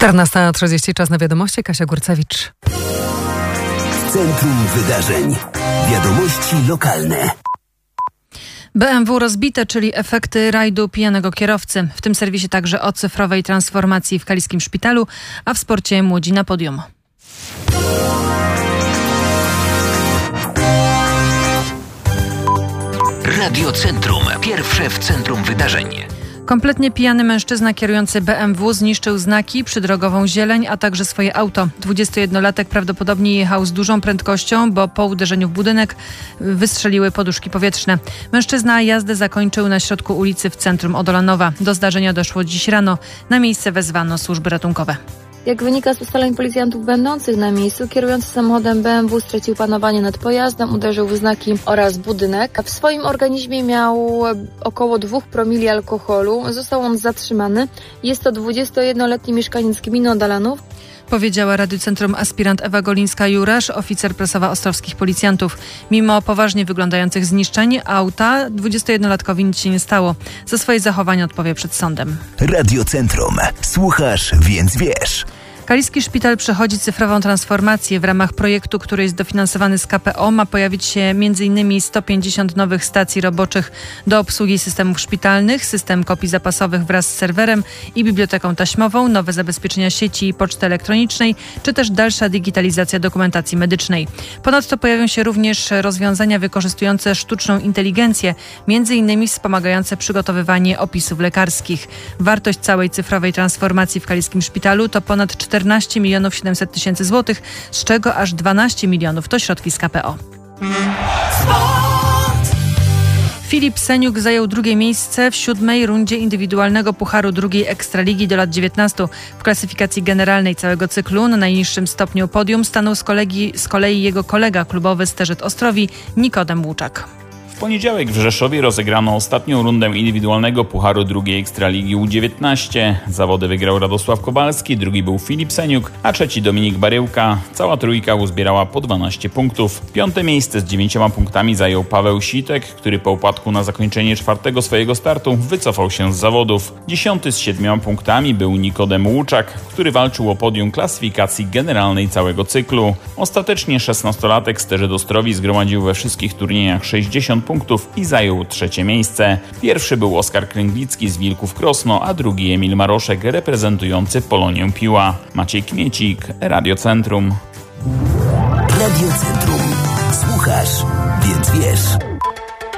14:30, czas na wiadomości. Kasia Górcewicz. Centrum Wydarzeń. Wiadomości lokalne. BMW rozbite, czyli efekty rajdu pijanego kierowcy. W tym serwisie także o cyfrowej transformacji w Kaliskim Szpitalu, a w sporcie Młodzi na podium. Radio Centrum. Pierwsze w centrum wydarzeń. Kompletnie pijany mężczyzna kierujący BMW zniszczył znaki, przydrogową zieleń, a także swoje auto. 21-latek prawdopodobnie jechał z dużą prędkością, bo po uderzeniu w budynek wystrzeliły poduszki powietrzne. Mężczyzna jazdę zakończył na środku ulicy w centrum Odolanowa. Do zdarzenia doszło dziś rano. Na miejsce wezwano służby ratunkowe. Jak wynika z ustaleń policjantów będących na miejscu, kierujący samochodem BMW stracił panowanie nad pojazdem, uderzył w znaki oraz budynek. W swoim organizmie miał około 2 promili alkoholu. Został on zatrzymany. Jest to 21-letni mieszkaniec gminy Odolanów. Powiedziała Radiu Centrum aspirant Ewa Golińska-Jurasz, oficer prasowa ostrowskich policjantów. Mimo poważnie wyglądających zniszczeń auta, 21-latkowi nic się nie stało. Za swoje zachowanie odpowie przed sądem. Radio Centrum. Słuchasz, więc wiesz. Kaliski Szpital przechodzi cyfrową transformację. W ramach projektu, który jest dofinansowany z KPO, ma pojawić się m.in. 150 nowych stacji roboczych do obsługi systemów szpitalnych, system kopii zapasowych wraz z serwerem i biblioteką taśmową, nowe zabezpieczenia sieci i poczty elektronicznej, czy też dalsza digitalizacja dokumentacji medycznej. Ponadto pojawią się również rozwiązania wykorzystujące sztuczną inteligencję, m.in. wspomagające przygotowywanie opisów lekarskich. Wartość całej cyfrowej transformacji w Kaliskim Szpitalu to ponad 14 700 000 złotych, z czego aż 12 milionów to środki z KPO. Filip Seniuk zajął drugie miejsce w 7. rundzie indywidualnego Pucharu II Ekstraligi do lat 19. W klasyfikacji generalnej całego cyklu na najniższym stopniu podium stanął z kolei jego kolega klubowy z Terzet Ostrowi, Nikodem Łuczak. W poniedziałek w Rzeszowie rozegrano ostatnią rundę indywidualnego Pucharu II Ekstraligi U19. Zawody wygrał Radosław Kowalski, drugi był Filip Seniuk, a trzeci Dominik Baryłka. Cała trójka uzbierała po 12 punktów. 5. miejsce z 9 punktami zajął Paweł Sitek, który po upadku na zakończenie 4. swojego startu wycofał się z zawodów. 10. z 7 punktami był Nikodem Łuczak, który walczył o podium klasyfikacji generalnej całego cyklu. Ostatecznie 16-latek z Terzet Ostrowi zgromadził we wszystkich turniejach 60 punktów i zajął 3. miejsce. Pierwszy był Oskar Kręglicki z Wilków Krosno, a drugi Emil Maroszek reprezentujący Polonię Piła. Maciej Kmiecik, Radio Centrum. Radio Centrum. Słuchasz, więc wiesz.